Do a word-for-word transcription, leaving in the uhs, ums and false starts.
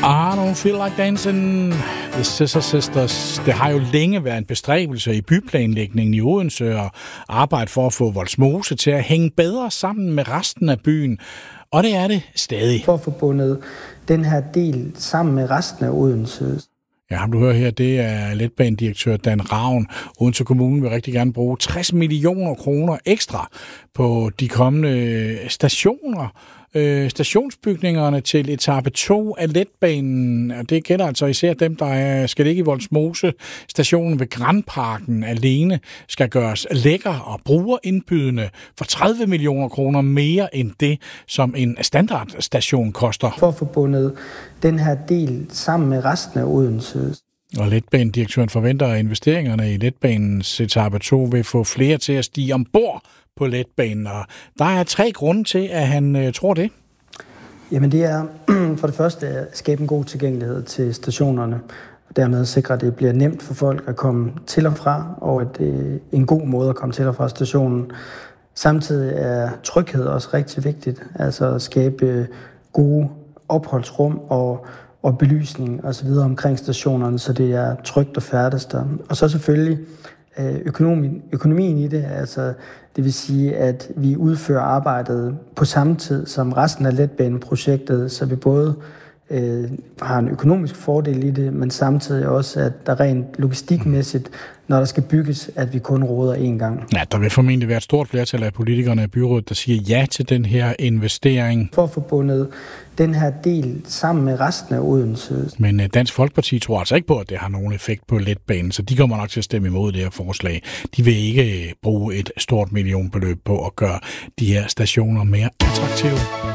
I don't feel like dancing. The Scissor Sisters. Det har jo længe været en bestræbelse i byplanlægningen i Odense og arbejde for at få Vollsmose til at hænge bedre sammen med resten af byen. Og det er det stadig. For at få bundet den her del sammen med resten af Odense. Ja, ham du hører her, det er letbanedirektør Dan Ravn. Odense Kommune vil rigtig gerne bruge tres millioner kroner ekstra på de kommende stationer. Øh, stationsbygningerne til etape to af letbanen, og det gælder altså især dem, der er, skal ligge i Vollsmose. Stationen ved Grandparken alene skal gøres lækker og brugerindbydende for tredive millioner kroner mere end det, som en standardstation koster. For at få bundet den her del sammen med resten af Odense. Og letbanedirektøren forventer, at investeringerne i letbanens etape to vil få flere til at stige ombord på letbanen. Og der er tre grunde til, at han øh, tror det. Jamen det er for det første at skabe en god tilgængelighed til stationerne, og dermed sikre, at det bliver nemt for folk at komme til og fra, og at det er en god måde at komme til og fra stationen. Samtidig er tryghed også rigtig vigtigt, altså at skabe gode opholdsrum og, og belysning osv. omkring stationerne, så det er trygt at færdes der. Og så selvfølgelig Økonomi, økonomien i det, altså det vil sige, at vi udfører arbejdet på samme tid som resten af letbaneprojektet, så vi både øh, har en økonomisk fordel i det, men samtidig også, at der rent logistikmæssigt, når der skal bygges, at vi kun råder én gang. Ja, der vil formentlig være et stort flertal af politikerne i byrådet, der siger ja til den her investering. For at få bundet den her del sammen med resten af Odense. Men Dansk Folkeparti tror altså ikke på, at det har nogen effekt på letbanen, så de kommer nok til at stemme imod det her forslag. De vil ikke bruge et stort millionbeløb på at gøre de her stationer mere attraktive.